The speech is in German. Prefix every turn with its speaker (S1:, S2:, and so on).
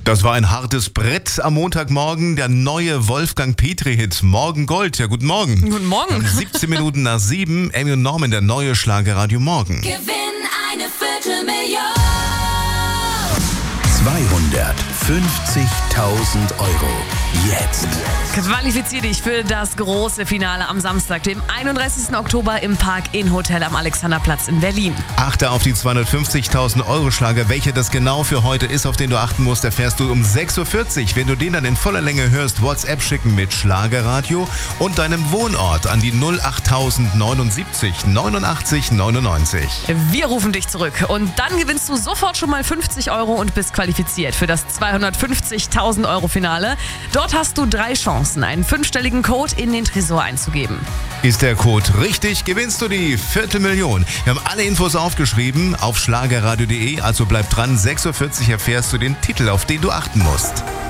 S1: Das war ein hartes Brett am Montagmorgen. Der neue Wolfgang Petri-Hit Morgen Gold. Ja, guten Morgen.
S2: Guten Morgen.
S1: 17 Minuten nach 7. Amy und Norman, der neue Schlagerradio Morgen.
S3: Gewinn eine Viertelmillion.
S4: 250.000 Euro. Jetzt.
S2: Qualifizier dich für das große Finale am Samstag, dem 31. Oktober im Park-Inn Hotel am Alexanderplatz in Berlin.
S1: Achte auf die 250.000 Euro Schlager. Welcher das genau für heute ist, auf den du achten musst, erfährst du um 6.40 Uhr. Wenn du den dann in voller Länge hörst, WhatsApp schicken mit Schlagerradio und deinem Wohnort an die 08079 89 99.
S2: Wir rufen dich zurück und dann gewinnst du sofort schon mal 50 Euro und bist qualifiziert für das 250.000 Euro Finale. Dort hast du 3 Chancen, einen 5-stelligen Code in den Tresor einzugeben.
S1: Ist der Code richtig, gewinnst du die Viertelmillion. Wir haben alle Infos aufgeschrieben auf schlagerradio.de, also bleib dran. 6.40 Uhr erfährst du den Titel, auf den du achten musst.